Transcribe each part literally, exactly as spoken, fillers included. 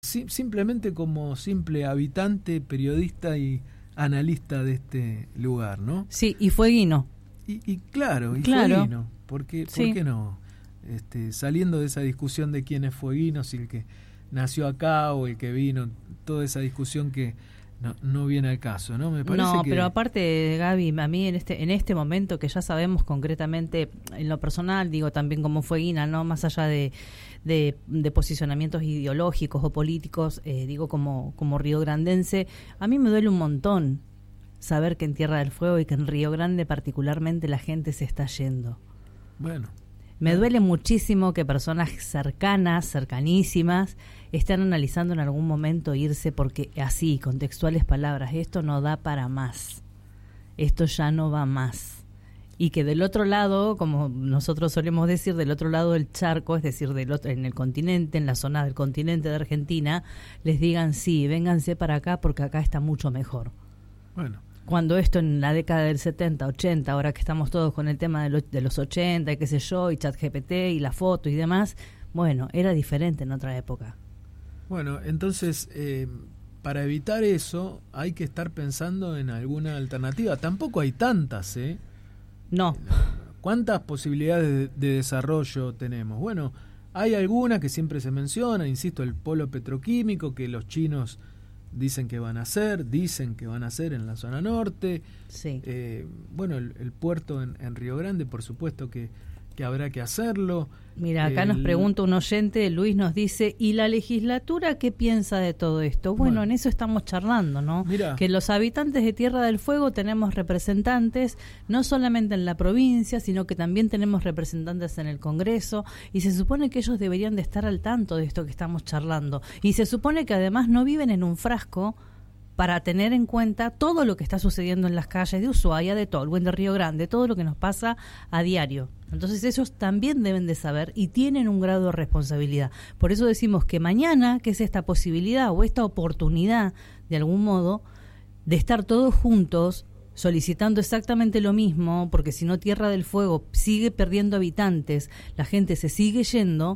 Si, simplemente como simple habitante, periodista y analista de este lugar, ¿no? Sí, y fueguino. Y, y claro, y claro. fueguino. ¿Por qué, Sí. ¿por qué no? Este, saliendo de esa discusión de quién es fueguino, si el que nació acá o el que vino, toda esa discusión que no, no viene al caso, ¿no? Me parece no, que... pero aparte, Gaby, a mí en este en este momento que ya sabemos concretamente, en lo personal, digo también como fueguina, ¿no? Más allá de, de, de posicionamientos ideológicos o políticos, eh, digo como, como riograndense, a mí me duele un montón saber que en Tierra del Fuego y que en Río Grande particularmente la gente se está yendo. Bueno. Me duele muchísimo que personas cercanas, cercanísimas, estén analizando en algún momento irse porque así, con textuales palabras, esto no da para más, esto ya no va más. Y que del otro lado, como nosotros solemos decir, del otro lado del charco, es decir, del otro, en el continente, en la zona del continente de Argentina, les digan sí, vénganse para acá porque acá está mucho mejor. Bueno. Cuando esto en la década del setenta, ochenta, ahora que estamos todos con el tema de, lo, de los ochenta y qué sé yo, y ChatGPT y la foto y demás, bueno, era diferente en otra época. Bueno, entonces, eh, para evitar eso, hay que estar pensando en alguna alternativa. Tampoco hay tantas, ¿eh? No. ¿Cuántas posibilidades de, de desarrollo tenemos? Bueno, hay algunas que siempre se mencionan, insisto, el polo petroquímico, que los chinos dicen que van a hacer, dicen que van a hacer en la zona norte. Sí. Eh, bueno, el, el puerto en, en Río Grande, por supuesto que, que habrá que hacerlo. Mira, acá el... nos pregunta un oyente, Luis nos dice, ¿y la legislatura qué piensa de todo esto? Bueno, bueno en eso estamos charlando, ¿no? Mirá. Que los habitantes de Tierra del Fuego tenemos representantes, no solamente en la provincia, sino que también tenemos representantes en el Congreso, y se supone que ellos deberían de estar al tanto de esto que estamos charlando. Y se supone que además no viven en un frasco para tener en cuenta todo lo que está sucediendo en las calles de Ushuaia, de Tolwyn, de Río Grande, todo lo que nos pasa a diario. Entonces ellos también deben de saber y tienen un grado de responsabilidad. Por eso decimos que mañana, que es esta posibilidad o esta oportunidad, de algún modo, de estar todos juntos solicitando exactamente lo mismo, porque si no Tierra del Fuego sigue perdiendo habitantes, la gente se sigue yendo,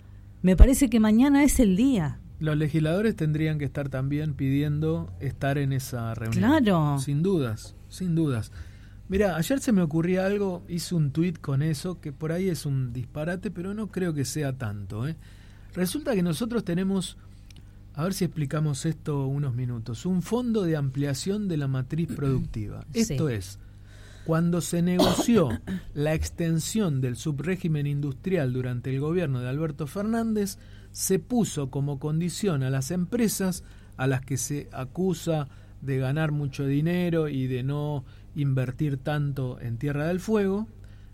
me parece que mañana es el día. Los legisladores tendrían que estar también pidiendo estar en esa reunión. Claro. Sin dudas, sin dudas. Mira, ayer se me ocurría algo, hice un tuit con eso, que por ahí es un disparate, pero no creo que sea tanto, ¿eh? Resulta que nosotros tenemos, a ver si explicamos esto unos minutos, un fondo de ampliación de la matriz productiva. Esto Sí. es, cuando se negoció la extensión del subrégimen industrial durante el gobierno de Alberto Fernández, se puso como condición a las empresas a las que se acusa de ganar mucho dinero y de no invertir tanto en Tierra del Fuego,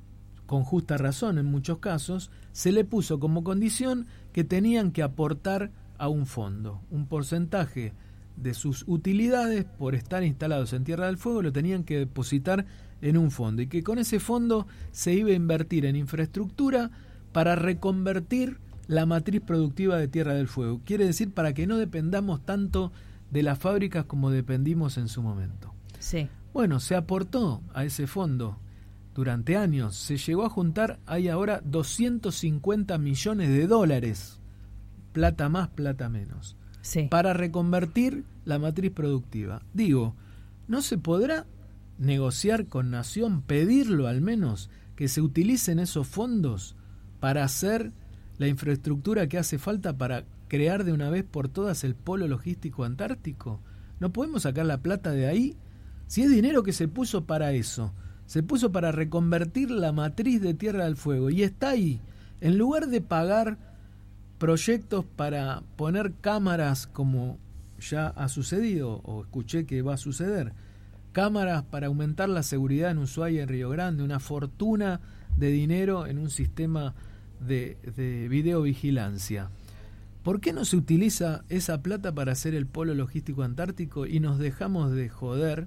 con justa razón en muchos casos, se le puso como condición que tenían que aportar a un fondo. Un porcentaje de sus utilidades por estar instalados en Tierra del Fuego lo tenían que depositar en un fondo y que con ese fondo se iba a invertir en infraestructura para reconvertir la matriz productiva de Tierra del Fuego. Quiere decir para que no dependamos tanto de las fábricas como dependimos en su momento. Sí. Bueno, se aportó a ese fondo durante años, se llegó a juntar, hay ahora doscientos cincuenta millones de dólares, plata más, plata menos, Sí. para reconvertir la matriz productiva. Digo, ¿no se podrá negociar con Nación, pedirlo al menos, que se utilicen esos fondos para hacer la infraestructura que hace falta para crear de una vez por todas el polo logístico antártico? ¿No podemos sacar la plata de ahí? Si es dinero que se puso para eso, se puso para reconvertir la matriz de Tierra del Fuego y está ahí, en lugar de pagar proyectos para poner cámaras como ya ha sucedido o escuché que va a suceder, cámaras para aumentar la seguridad en Ushuaia y en Río Grande, una fortuna de dinero en un sistema de, de videovigilancia. ¿Por qué no se utiliza esa plata para hacer el polo logístico antártico y nos dejamos de joder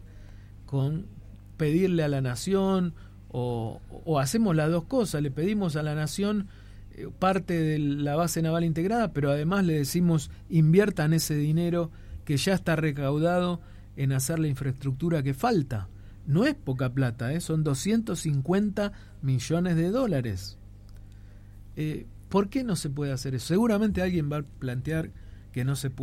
con pedirle a la Nación o, o hacemos las dos cosas? Le pedimos a la Nación eh, parte de la base naval integrada, pero además le decimos inviertan ese dinero que ya está recaudado en hacer la infraestructura que falta. No es poca plata, ¿eh? Son doscientos cincuenta millones de dólares. Eh, ¿Por qué no se puede hacer eso? Seguramente alguien va a plantear que no se puede